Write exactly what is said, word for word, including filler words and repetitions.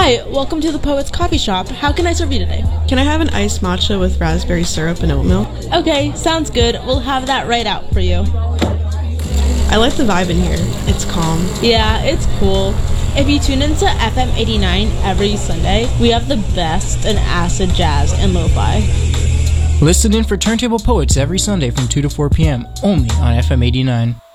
Hi, welcome to the Poet's Coffee Shop. How can I serve you today? Can I have an iced matcha with raspberry syrup and oat milk? Okay, sounds good. We'll have that right out for you. I like the vibe in here. It's calm. Yeah, it's cool. If you tune into F M eighty-nine every Sunday, we have the best in acid jazz and lo-fi. Listen in for Turntable Poets every Sunday from two to four p.m. only on F M eighty-nine.